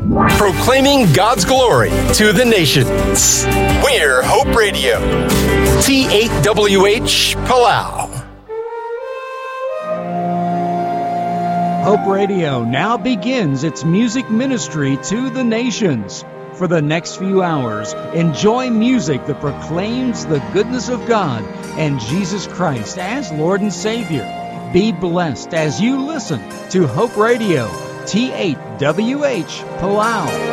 Proclaiming God's glory to the nations. We're Hope Radio. T8WH Palau. Hope Radio now begins its music ministry to the nations. For the next few hours, enjoy music that proclaims the goodness of God and Jesus Christ as Lord and Savior. Be blessed as you listen to Hope Radio, T8WH Palau.